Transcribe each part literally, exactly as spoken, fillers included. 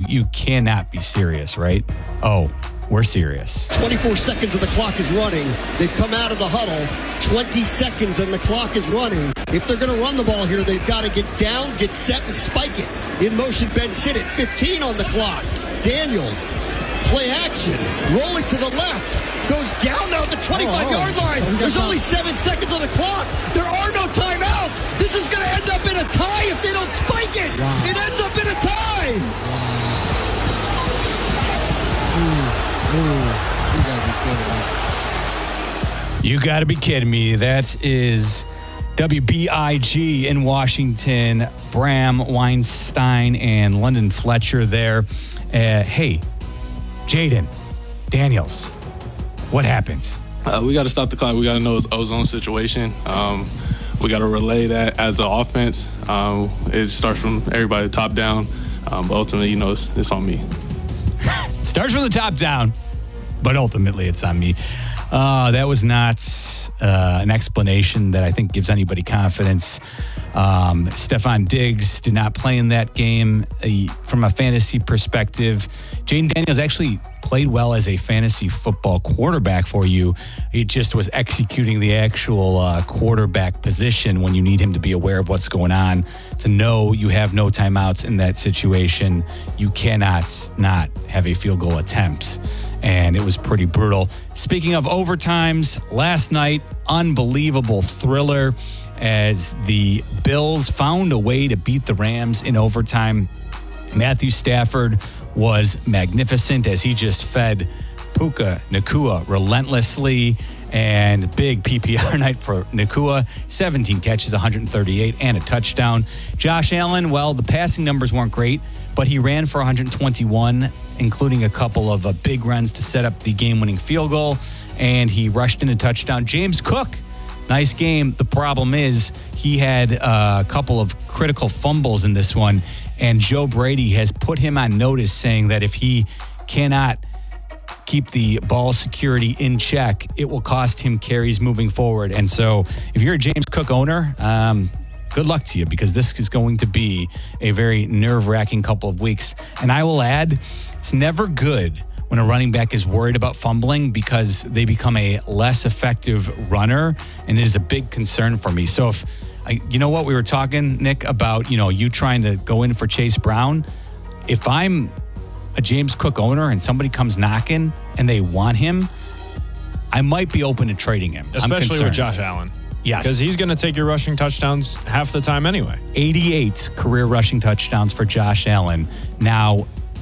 you cannot be serious, right? Oh, we're serious. twenty-four seconds and the clock is running. They've come out of the huddle. twenty seconds and the clock is running. If they're going to run the ball here, they've got to get down, get set, and spike it. In motion, Ben Sinnott, fifteen on the clock. Daniels, play action, rolling to the left. Goes down now at the twenty-five-yard oh, line. There's only seven seconds on the clock. There are no timeouts. This is going to end up in a tie if they don't spike it. Wow. It ends up in a tie. Wow. Ooh, you gotta be kidding me. You gotta be kidding me. That is W B I G in Washington. Bram Weinstein and London Fletcher there. Uh, hey, Jaden Daniels, what happened? Uh, we got to stop the clock. We got to know our zone situation. Um, we got to relay that as an offense. Um, it starts from everybody top down, um, but ultimately, you know, it's, it's on me. Starts from the top down, but ultimately it's on me. Uh, that was not uh, an explanation that I think gives anybody confidence. Um, Stefon Diggs did not play in that game. Uh, from a fantasy perspective, Jaden Daniels actually played well as a fantasy football quarterback for you. He just was executing the actual uh, quarterback position when you need him to be aware of what's going on, to know you have no timeouts in that situation. You cannot not have a field goal attempt. And it was pretty brutal. Speaking of overtimes, last night, unbelievable thriller as the Bills found a way to beat the Rams in overtime. Matthew Stafford was magnificent as he just fed Puka Nacua relentlessly, and big P P R night for Nacua. seventeen catches, one hundred thirty-eight, and a touchdown. Josh Allen, well, the passing numbers weren't great, but he ran for one hundred twenty-one, including a couple of uh, big runs to set up the game-winning field goal, and he rushed in a touchdown. James Cook, nice game. The problem is he had uh, a couple of critical fumbles in this one, and Joe Brady has put him on notice, saying that if he cannot keep the ball security in check, it will cost him carries moving forward. And so if you're a James Cook owner, um, good luck to you, because this is going to be a very nerve-wracking couple of weeks. And I will add, it's never good when a running back is worried about fumbling, because they become a less effective runner, and it is a big concern for me. So if, I, you know what, we were talking, Nick, about, you know, you trying to go in for Chase Brown. If I'm a James Cook owner and somebody comes knocking and they want him, I might be open to trading him. Especially with Josh Allen. Yes. Because he's going to take your rushing touchdowns half the time anyway. eighty-eight career rushing touchdowns for Josh Allen. Now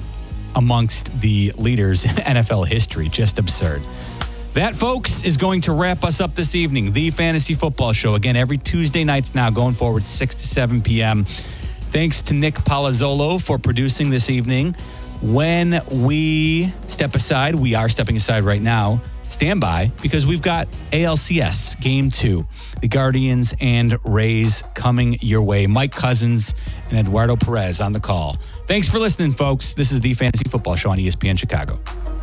amongst the leaders in N F L history. Just absurd. That, folks, is going to wrap us up this evening. The Fantasy Football Show. Again, every Tuesday nights now, going forward, six to seven p.m. Thanks to Nick Palazzolo for producing this evening. When we step aside, we are stepping aside right now, stand by, because we've got A L C S Game two. The Guardians and Rays coming your way. Mike Cousins and Eduardo Perez on the call. Thanks for listening, folks. This is the Fantasy Football Show on E S P N Chicago.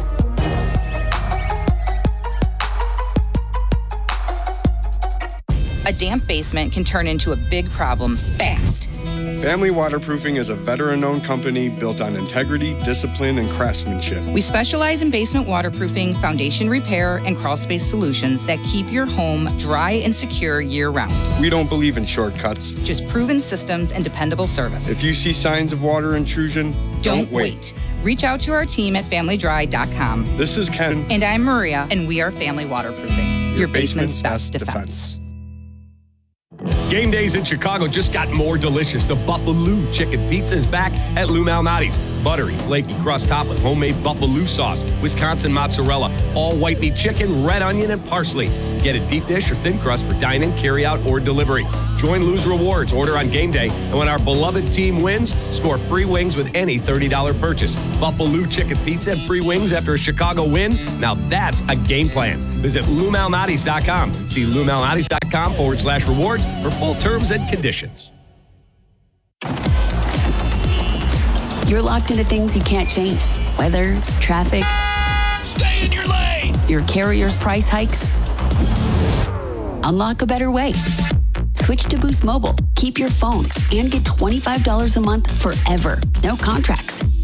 A damp basement can turn into a big problem fast. Family Waterproofing is a veteran-owned company built on integrity, discipline, and craftsmanship. We specialize in basement waterproofing, foundation repair, and crawl space solutions that keep your home dry and secure year-round. We don't believe in shortcuts. Just proven systems and dependable service. If you see signs of water intrusion, don't, don't wait. wait. Reach out to our team at family dry dot com. This is Ken. And I'm Maria, and we are Family Waterproofing. Your, your basement's, basement's best, best defense. defense. Game days in Chicago just got more delicious. The Buffalo Chicken Pizza is back at Lou Malnati's. Buttery, flaky crust topped with homemade Buffalo sauce, Wisconsin mozzarella, all white meat chicken, red onion, and parsley. Get a deep dish or thin crust for dine-in, carry-out, or delivery. Join Lou's Rewards. Order on game day. And when our beloved team wins, score free wings with any thirty dollars purchase. Buffalo Chicken Pizza and free wings after a Chicago win? Now that's a game plan. Visit Lou Malnati's dot com. See Lou Malnati's dot com forward slash rewards for full terms and conditions. You're locked into things you can't change. Weather, traffic. Stay in your lane! Your carrier's price hikes. Unlock a better way. Switch to Boost Mobile. Keep your phone and get twenty-five dollars a month forever. No contracts.